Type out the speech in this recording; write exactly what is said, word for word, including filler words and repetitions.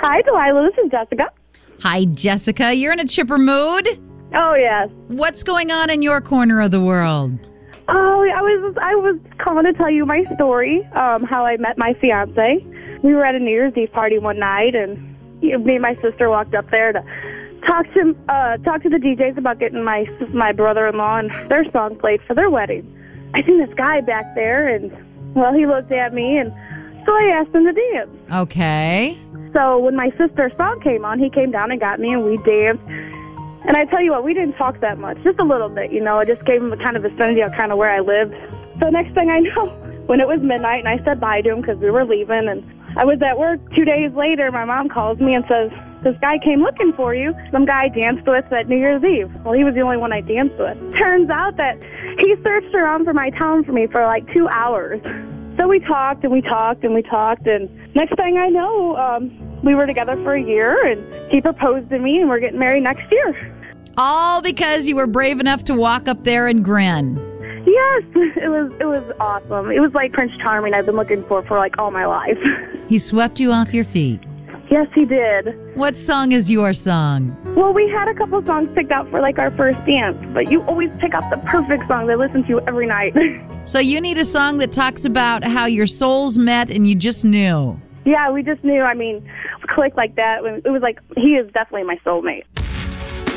Hi, Delilah. This is Jessica. Hi, Jessica. You're in a chipper mood? Oh, yes. What's going on in your corner of the world? Oh, I was I was calling to tell you my story, um, how I met my fiance. We were at a New Year's Eve party one night, and you know, me and my sister walked up there to talk to uh, talk to the D Js about getting my my brother-in-law and their song played for their wedding. I seen this guy back there, and, well, he looked at me, and so I asked him to dance. Okay. So when my sister's song came on, he came down and got me, and we danced. And I tell you what, we didn't talk that much, just a little bit, you know. I just gave him a kind of vicinity of kind of where I lived. So next thing I know, when it was midnight and I said bye to him because we were leaving, and I was at work two days later, my mom calls me and says, this guy came looking for you. Some guy I danced with at New Year's Eve. Well, he was the only one I danced with. Turns out that he searched around for my town for me for like two hours. So we talked and we talked and we talked, and next thing I know, um, we were together for a year, and he proposed to me, and we're getting married next year. All because you were brave enough to walk up there and grin. Yes, it was it was awesome. It was like Prince Charming I've been looking for for like all my life. He swept you off your feet. Yes, he did. What song is your song? Well, we had a couple songs picked out for like our first dance, but you always pick out the perfect song I listen to every night. So you need a song that talks about how your souls met and you just knew. Yeah, we just knew. I mean, we clicked like that. It was like, he is definitely my soulmate.